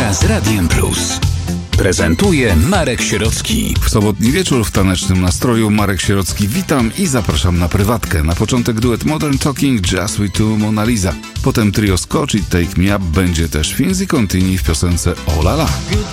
Poranek z Radiem Plus. Prezentuje Marek Sierocki. W sobotni wieczór w tanecznym nastroju Marek Sierocki, witam i zapraszam na prywatkę. Na początek duet Modern Talking, Just We Two, Mona Lisa. Potem trio Scotch i Take Me Up, będzie też Finzi Contini w piosence Oh La La.